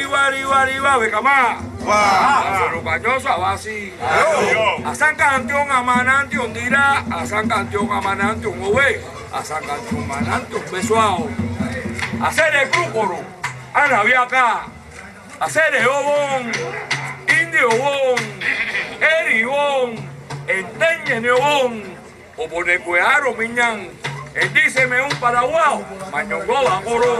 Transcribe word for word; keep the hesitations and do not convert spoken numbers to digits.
arriba, arriba, arriba, becamá. Pero cañoso, abasi. Asan canción, amanante, ondira. Asan canción, amanante, un ove. Asan canción, amanante, un besuao. Hacer el crúcoro. Ana, vi acá. Hacer el obón. Indio obón. Eri obón. Enteñe obón. O poner cuidado, miñán. El díceme un paraguao. Mañongo, coro.